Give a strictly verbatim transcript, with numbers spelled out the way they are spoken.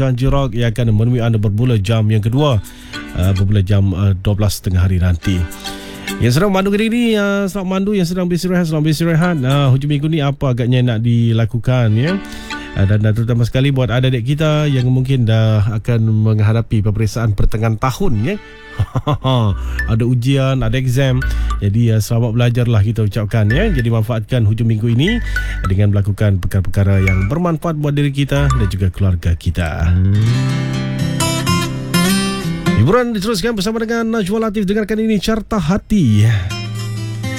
Janji Rock yang akan menemui anda bermula jam yang kedua, uh, bermula jam uh, dua belas tengah hari nanti. Yang sedang mandu kali ini, uh, selamat mandu yang sedang beristirahat, selamat beristirahat. Uh, hujung minggu ni apa agaknya nak dilakukan, ya? Uh, dan, dan terutama sekali buat adik-adik kita yang mungkin dah akan menghadapi peperiksaan pertengahan tahun, ya. Ada ujian, ada exam. Jadi uh, selamat belajarlah kita ucapkan, ya. Jadi manfaatkan hujung minggu ini dengan melakukan perkara-perkara yang bermanfaat buat diri kita dan juga keluarga kita. Hiburan diteruskan bersama dengan Najwa Latif. Dengarkan ini Carta Hati.